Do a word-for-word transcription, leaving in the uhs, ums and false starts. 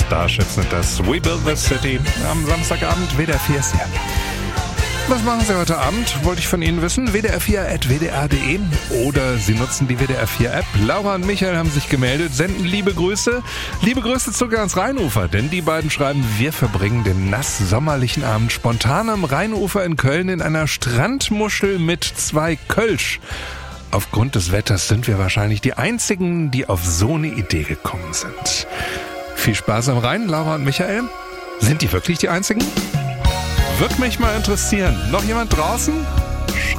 Starship sind das. We Build This City. Am Samstagabend W D R vier ist hier. Was machen Sie heute Abend? Wollte ich von Ihnen wissen. W D R vier at w d r punkt d e oder Sie nutzen die W D R vier App. Laura und Michael haben sich gemeldet, senden liebe Grüße. Liebe Grüße sogar ans Rheinufer, denn die beiden schreiben, wir verbringen den nass-sommerlichen Abend spontan am Rheinufer in Köln in einer Strandmuschel mit zwei Kölsch. Aufgrund des Wetters sind wir wahrscheinlich die Einzigen, die auf so eine Idee gekommen sind. Viel Spaß am Rhein, Laura und Michael. Sind die wirklich die Einzigen? Würde mich mal interessieren. Noch jemand draußen?